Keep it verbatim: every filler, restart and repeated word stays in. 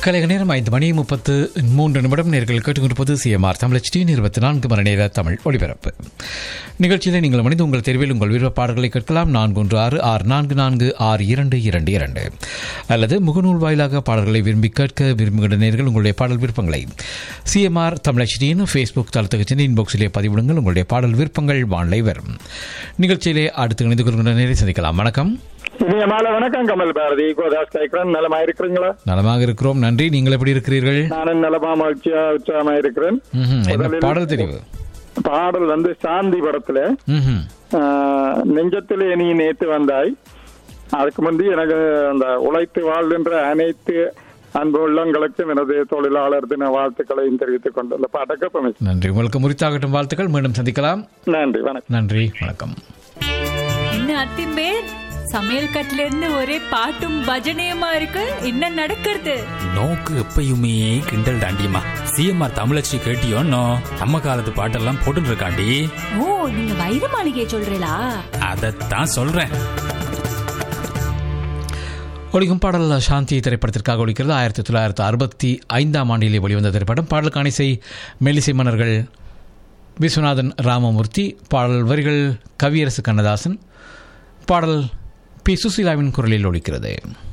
கலைக நேரம் ஐந்து மணி முப்பத்து மூன்று நிமிடம் நேர்கள் கேட்டுக்கொண்டிருப்பது சிஎம்ஆர் தமிழ் இருபத்தி நான்கு மணி நேர தமிழ் ஒளிபரப்பு நிகழ்ச்சியில் நீங்கள் மனித உங்கள் தெருவில் உங்கள் விருப்ப பாடல்களை கேட்கலாம் நான்கு ஒன்று ஆறு ஆறு நான்கு நான்கு ஆறு இரண்டு இரண்டு இரண்டு அல்லது முகநூல் வாயிலாக பாடல்களை விரும்பி கேட்க விரும்புகின்ற நேர்கள் உங்களுடைய பாடல் விருப்பங்களை சிஎம்ஆர் தமிழ் ஃபேஸ்புக் தளத்துக்கு சென்று இன்பாக்ஸிலே பதிவிடுங்கள். உங்களுடைய பாடல் விருப்பங்கள் வானிலை வரும். நிகழ்ச்சியிலே அடுத்து இணைந்து கொள்கின்ற நேரை சந்திக்கலாம். வணக்கம். வணக்கம் கமல் பாரதி கோதாஸ் கேட்கிறேன். நலமா இருக்கிறீங்களா? நலமாக இருக்கிறோம், நன்றி. நீங்கள் எப்படி இருக்கிறீர்கள்? நானும் நலமா மகிழ்ச்சியா உற்சாகமா இருக்கிறேன். பாடல் தெரிவு பாடல் வந்து சாந்தி படத்துல நெஞ்சத்திலே நீ நேத்து வந்தாய். அதுக்கு முந்தி எனக்கு அந்த உழைத்து வாழ்கின்ற அனைத்து அன்பு உள்ளங்களுக்கும் எனது தொழிலாளர் தின வாழ்த்துக்களையும் தெரிவித்துக் கொண்டுள்ள பாட்டக்க நன்றி. உங்களுக்கு முறித்தாகட்டும் வாழ்த்துக்கள். மீண்டும் சந்திக்கலாம். நன்றி, வணக்கம். நன்றி, வணக்கம். என்ன அத்திம்பே சமையல் கட்டுல இருந்து ஒரே பாட்டும் பஜனையுமா இருக்கு, என்ன நடக்கிறது? நோக்கு எப்பயுமே கிண்டல் தாண்டியம்மா. சிஎம்ஆர் தமிழச்சி கேட்டியோன்னோ நம்ம காலத்து பாட்டெல்லாம் போட்டு இருக்காண்டி. ஓ, நீங்க வைர மாளிகையை சொல்றீங்களா? அதத்தான் சொல்றேன். ஒழிக்கும் பாடல் சாந்தி திரைப்படத்திற்காக ஒழிக்கிறது. ஆயிரத்தி தொள்ளாயிரத்தி அறுபத்தி ஐந்தாம் ஆண்டிலே வெளிவந்த திரைப்படம். பாடலுக்கான இசை மெல்லிசை மன்னர்கள் விஸ்வநாதன் ராமமூர்த்தி. பாடல் வரிகள் கவியரசு கண்ணதாசன். பாடல் பி சுசீலாவின் குரலில் ஒலிக்கிறது.